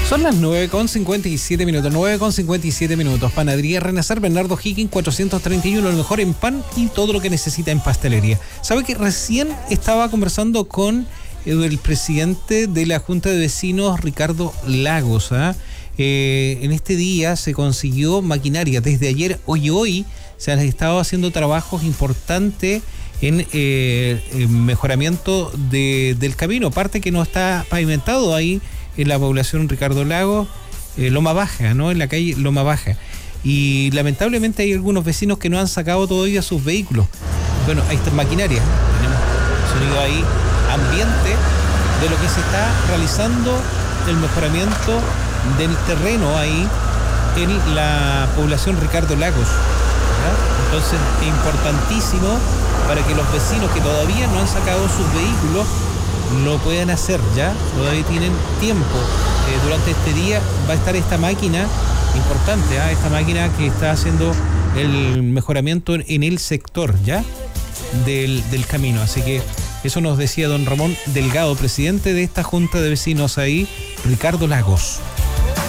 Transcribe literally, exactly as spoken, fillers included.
Son las nueve con cincuenta y siete minutos, nueve con cincuenta y siete minutos. Panadería Renacer, Bernardo Higgins cuatrocientos treinta y uno, lo mejor en pan y todo lo que necesita en pastelería. ¿Sabe que recién estaba conversando con el presidente de la Junta de Vecinos, Ricardo Lagos? ¿eh? Eh, en este día se consiguió maquinaria. Desde ayer, hoy y hoy, se han estado haciendo trabajos importantes en eh, el mejoramiento de, del camino, parte que no está pavimentado ahí en la población Ricardo Lagos, eh, Loma Baja, ¿no? En la calle Loma Baja. Y lamentablemente hay algunos vecinos que no han sacado todavía sus vehículos. Bueno, ahí está maquinaria. Tenemos sonido ahí, ambiente de lo que se está realizando, el mejoramiento del terreno ahí en la población Ricardo Lagos. ¿Ya? Entonces es importantísimo para que los vecinos que todavía no han sacado sus vehículos lo puedan hacer, ya todavía tienen tiempo. Eh, durante este día va a estar esta máquina importante, ¿eh? esta máquina que está haciendo el mejoramiento en el sector ya del, del camino. Así que eso nos decía don Ramón Delgado, presidente de esta Junta de Vecinos ahí, Ricardo Lagos.